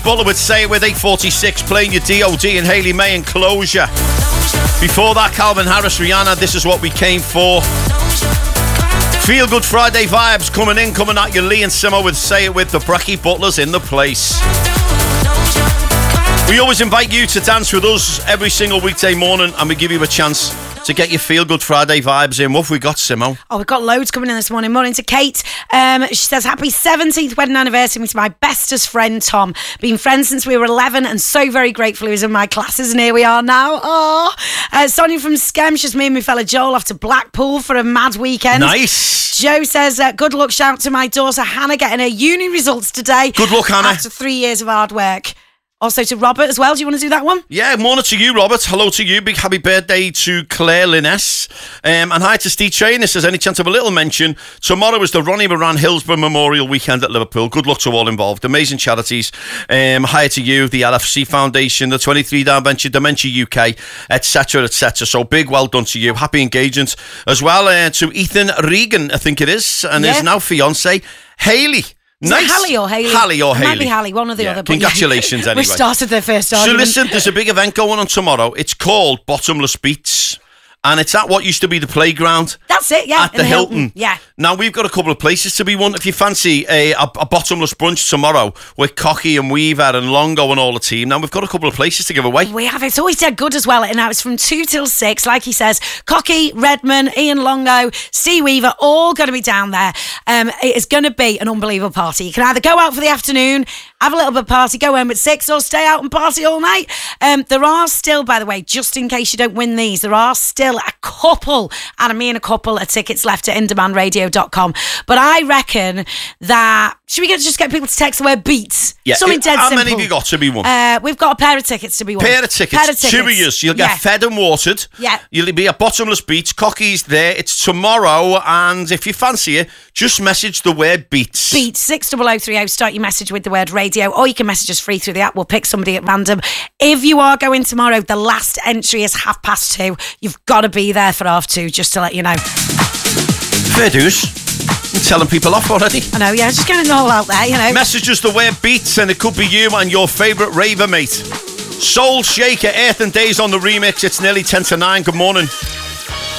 Butler with Say It With 8:46, playing your D.O.D. and Hayley May and Closure. Before that, Calvin Harris, Rihanna, This Is What We Came For. Feel Good Friday vibes coming at you. Lee and Simo with Say It With, the Bracky Butlers in the place. We always invite you to dance with us every single weekday morning, and we give you a chance to get your Feel Good Friday vibes in. What have we got, Simo? Oh, we've got loads coming in this morning. Morning to Kate. She says, happy 17th wedding anniversary to my bestest friend, Tom. Been friends since we were 11 and so very grateful he was in my classes, and here we are now. Oh, Sonia from Skem, she's me and my fella Joel off to Blackpool for a mad weekend. Nice. Joe says, good luck, shout to my daughter Hannah getting her uni results today. Good luck, Hannah. After 3 years of hard work. Also to Robert as well. Do you want to do that one? Yeah, morning to you, Robert. Hello to you. Big happy birthday to Claire Linness. And hi to Steve Train. If there's any chance of a little mention, tomorrow is the Ronnie Moran Hillsborough Memorial Weekend at Liverpool. Good luck to all involved. Amazing charities. Hi to you, the LFC Foundation, the 23 Down Venture, Dementia UK, etc., etc. So big well done to you. Happy engagement as well to Ethan Regan, I think it is, and his now fiance Hayley. Nice. Hallie or Hayley? Hallie or Hayley. It might be Hallie, one or the other. Congratulations, anyway. We started their first argument. So listen, there's a big event going on tomorrow. It's called Bottomless Beats. And it's at what used to be the playground. That's it, yeah. At the Hilton. Yeah. Now, we've got a couple of places to be won. If you fancy a bottomless brunch tomorrow with Cocky and Weaver and Longo and all the team, now we've got a couple of places to give away. We have. It's always dead good as well. And now it's from 2 till 6. Like he says, Cocky, Redman, Ian Longo, Steve Weaver, all going to be down there. It is going to be an unbelievable party. You can either go out for the afternoon, have a little bit of party, go home at 6, or stay out and party all night. There are still, by the way, just in case you don't win these, there are still a couple, and I mean a couple of tickets left at indemandradio.com. But I reckon that, should we just get people to text the word beats? Yeah. Something dead How simple. many have you got to be won? We've got a pair of tickets to be won. Pair of tickets. 2 of you. You'll get fed and watered. Yeah. You'll be at Bottomless Beats. Cocky's there. It's tomorrow. And if you fancy it, just message the word beats. Beats 60030. Start your message with the word radio, or you can message us free through the app. We'll pick somebody at random. If you are going tomorrow, the last entry is 2:30. You've got to be there for 2:30, just to let you know. Fair dues. I'm telling people off already. I know, yeah, just getting it all out there, you know. Message us the word beats, and it could be you and your favourite raver mate. Soul Shaker, Earth and Days on the remix. It's nearly 10 to 9. Good morning.